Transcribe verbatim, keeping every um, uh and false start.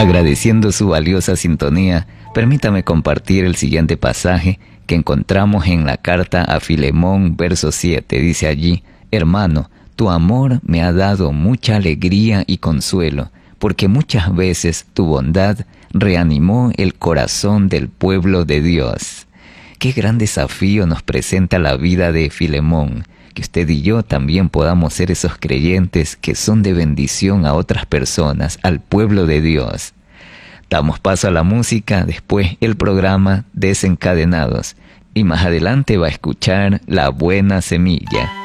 Agradeciendo su valiosa sintonía, permítame compartir el siguiente pasaje que encontramos en la carta a Filemón, verso siete. Dice allí: hermano, tu amor me ha dado mucha alegría y consuelo, porque muchas veces tu bondad reanimó el corazón del pueblo de Dios. Qué gran desafío nos presenta la vida de Filemón, que usted y yo también podamos ser esos creyentes que son de bendición a otras personas, al pueblo de Dios. Damos paso a la música, después el programa Desencadenados, y más adelante va a escuchar La Buena Semilla.